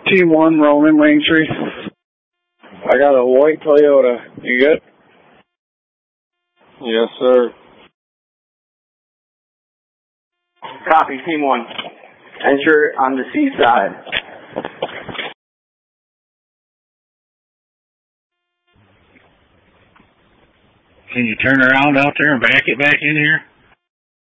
Team 1, rolling Langtree. I got a white Toyota. You good? Yes, sir. Copy, Team 1. Enter on the C side. Can you turn around out there and back it back in here?